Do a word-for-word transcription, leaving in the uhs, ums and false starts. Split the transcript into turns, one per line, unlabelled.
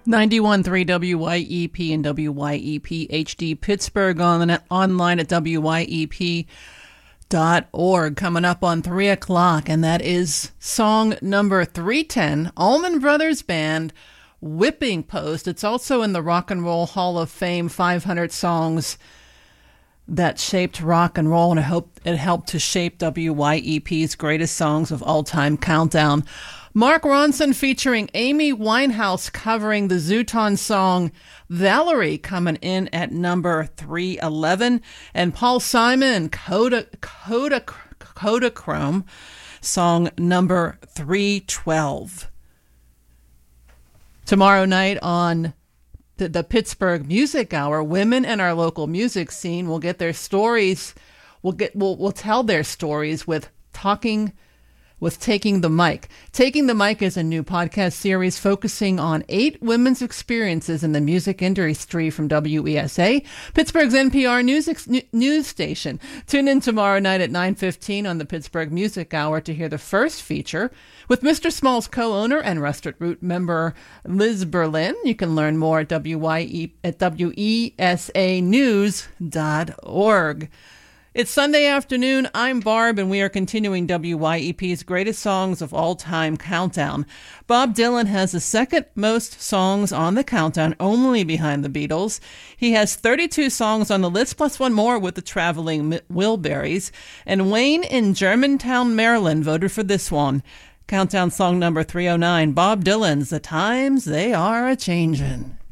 ninety-one point three W Y E P and W Y E P H D Pittsburgh, on the, online at W Y E P dot org. Coming up on three o'clock, and that is song number three ten, Allman Brothers Band, Whipping Post. It's also in the Rock and Roll Hall of Fame five hundred songs that shaped rock and roll, and I hope it helped to shape W Y E P's greatest songs of all time countdown. Mark Ronson featuring Amy Winehouse covering the Zooton song Valerie, coming in at number three eleven. And Paul Simon, Coda, Coda, Kodachrome, song number three twelve. Tomorrow night on the, the Pittsburgh Music Hour, women in our local music scene will get their stories, will get, will will tell their stories with talking with Taking the Mic. Taking the Mic is a new podcast series focusing on eight women's experiences in the music industry from W E S A, Pittsburgh's N P R news, news station. Tune in tomorrow night at nine fifteen on the Pittsburgh Music Hour to hear the first feature with Mister Small's co-owner and Rusted Root member Liz Berlin. You can learn more at W Y E at W E S A news dot org. It's Sunday afternoon. I'm Barb, and we are continuing W Y E P's greatest songs of all time countdown. Bob Dylan has the second most songs on the countdown, only behind the Beatles. He has thirty-two songs on the list, plus one more with the Traveling Wilburys. And Wayne in Germantown, Maryland, voted for this one. Countdown song number three oh nine, Bob Dylan's The Times They Are A-Changin'.